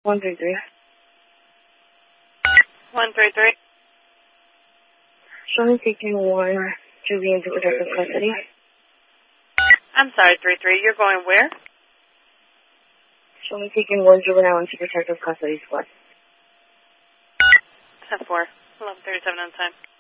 133. 133. Show me taking 1 to be into protective custody. I'm sorry, 33. You're going where? Show me taking 1 juvenile into protective custody squad. 10-4. 11:37 on time.